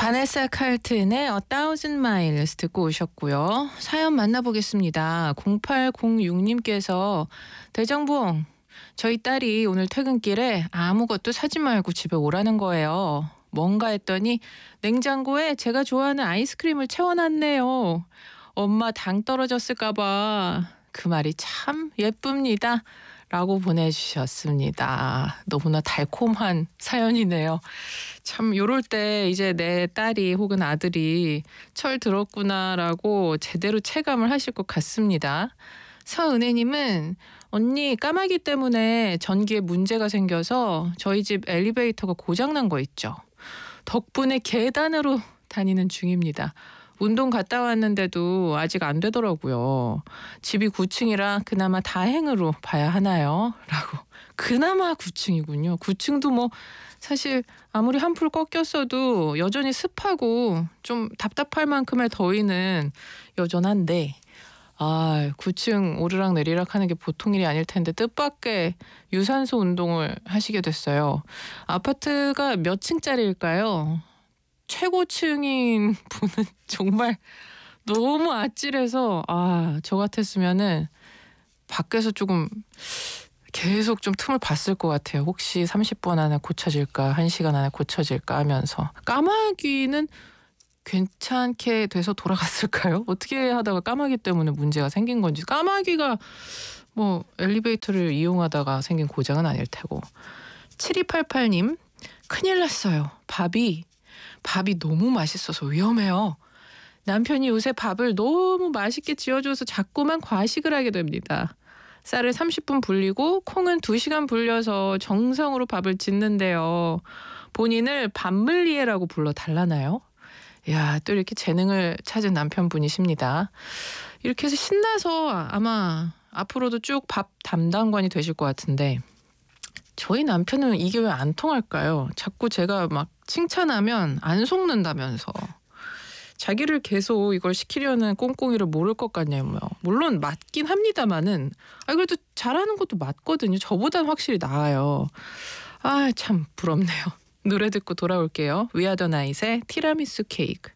바네사 칼튼의 A Thousand Miles 듣고 오셨고요. 사연 만나보겠습니다. 0806님께서 대정봉, 저희 딸이 오늘 퇴근길에 아무것도 사지 말고 집에 오라는 거예요. 뭔가 했더니 냉장고에 제가 좋아하는 아이스크림을 채워놨네요. 엄마 당 떨어졌을까 봐. 그 말이 참 예쁩니다. 라고 보내주셨습니다. 너무나 달콤한 사연이네요. 참 요럴 때 이제 내 딸이 혹은 아들이 철 들었구나라고 제대로 체감을 하실 것 같습니다. 서은혜님은 언니 까마귀 때문에 전기에 문제가 생겨서 저희 집 엘리베이터가 고장난 거 있죠. 덕분에 계단으로 다니는 중입니다. 운동 갔다 왔는데도 아직 안 되더라고요. 집이 9층이라 그나마 다행으로 봐야 하나요? 라고. 그나마 9층이군요. 9층도 뭐 사실 아무리 한풀 꺾였어도 여전히 습하고 좀 답답할 만큼의 더위는 여전한데 9층 오르락 내리락 하는 게 보통 일이 아닐 텐데 뜻밖의 유산소 운동을 하시게 됐어요. 아파트가 몇 층짜리일까요? 최고층인 분은 정말 너무 아찔해서 저 같았으면은 밖에서 조금 계속 좀 틈을 봤을 것 같아요. 혹시 30분 안에 고쳐질까 1시간 안에 고쳐질까 하면서. 까마귀는 괜찮게 돼서 돌아갔을까요? 어떻게 하다가 까마귀 때문에 문제가 생긴 건지. 까마귀가 뭐 엘리베이터를 이용하다가 생긴 고장은 아닐 테고. 7288님 큰일 났어요. 밥이 너무 맛있어서 위험해요. 남편이 요새 밥을 너무 맛있게 지어줘서 자꾸만 과식을 하게 됩니다. 쌀을 30분 불리고 콩은 2시간 불려서 정성으로 밥을 짓는데요. 본인을 밥물리에라고 불러달라나요? 이야, 또 이렇게 재능을 찾은 남편분이십니다. 이렇게 해서 신나서 아마 앞으로도 쭉 밥 담당관이 되실 것 같은데 저희 남편은 이게 왜 안 통할까요? 자꾸 제가 막 칭찬하면 안 속는다면서. 자기를 계속 이걸 시키려는 꼼꼼이를 모를 것 같냐고요. 물론 맞긴 합니다마는 그래도 잘하는 것도 맞거든요. 저보단 확실히 나아요. 참 부럽네요. 노래 듣고 돌아올게요. 위아더 나잇의 티라미수 케이크.